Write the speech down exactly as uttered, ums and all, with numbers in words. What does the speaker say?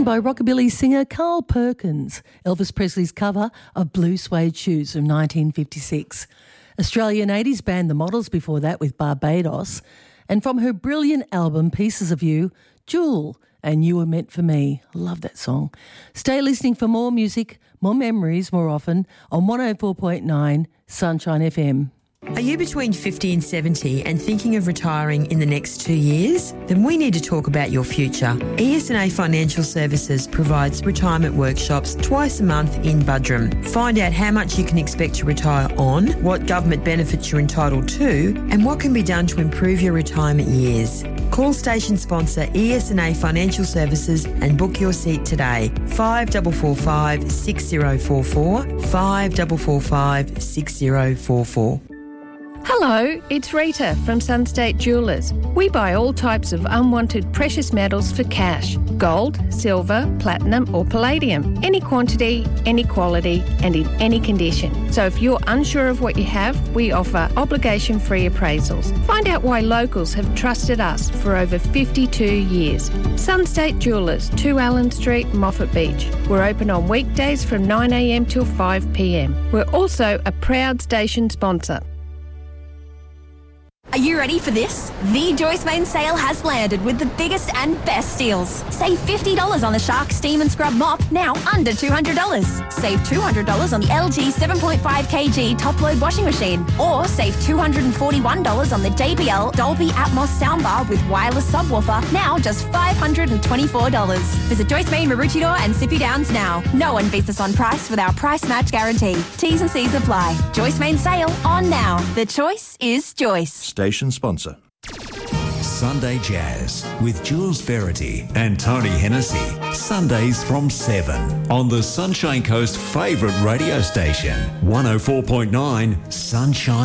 by rockabilly singer Carl Perkins, Elvis Presley's cover of Blue Suede Shoes from nineteen fifty-six. Australian eighties band The Models before that with Barbados. And from her brilliant album Pieces of You, Jewel and You Were Meant for Me. Love that song. Stay listening for more music, more memories, more often on one oh four point nine Sunshine F M. Are you between fifty and seventy and thinking of retiring in the next two years? Then we need to talk about your future. E S and A Financial Services provides retirement workshops twice a month in Buderim. Find out how much you can expect to retire on, what government benefits you're entitled to, and what can be done to improve your retirement years. Call station sponsor E S and A Financial Services and book your seat today. five four four five, six zero four four, five four four five, six zero four four. Hello, it's Rita from Sunstate Jewellers. We buy all types of unwanted precious metals for cash. Gold, silver, platinum or palladium. Any quantity, any quality and in any condition. So if you're unsure of what you have, we offer obligation-free appraisals. Find out why locals have trusted us for over fifty-two years. Sunstate Jewellers, two Allen Street, Moffat Beach. We're open on weekdays from nine a m till five p m. We're also a proud station sponsor. Are you ready for this? The Joyce Main sale has landed with the biggest and best deals. Save fifty dollars on the Shark Steam and Scrub Mop, now under two hundred dollars. Save two hundred dollars on the L G seven point five kilogram top-load washing machine. Or save two hundred forty-one dollars on the J B L Dolby Atmos soundbar with wireless subwoofer, now just five hundred twenty-four dollars. Visit Joyce Main Maroochydore and Sippy Downs now. No one beats us on price with our price match guarantee. T's and C's apply. Joyce Main sale on now. The choice is Joyce. Station sponsor. Sunday Jazz with Jules Verity and Tony Hennessy. Sundays from seven on the Sunshine Coast favourite radio station, one oh four point nine Sunshine